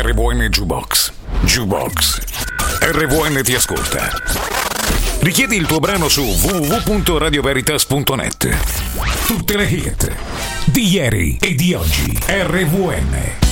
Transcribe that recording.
RVN Jukebox. Jukebox. RVN ti ascolta. Richiedi il tuo brano su www.radioveritas.net. Tutte le hit di ieri e di oggi. RVN.